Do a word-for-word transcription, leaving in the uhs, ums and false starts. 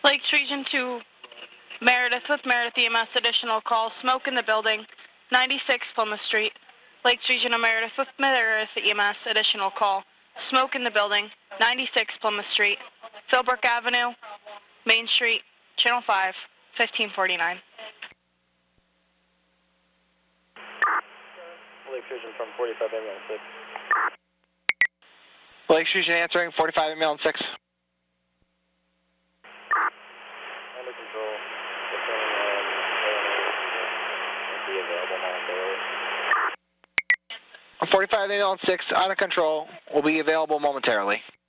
Lakes Region two, Meredith with Meredith E M S, additional call, smoke in the building, ninety-six Plymouth Street. Lakes Region of Meredith with Meredith E M S, additional call, smoke in the building, ninety-six Plymouth Street. Philbrook Avenue, Main Street, Channel five, fifteen forty-nine. Lakes Region from forty-five ambulance six. Lakes Region answering, forty-five ambulance six. Under control. Be available momentarily. forty-five ambulance six, under control, will be available momentarily.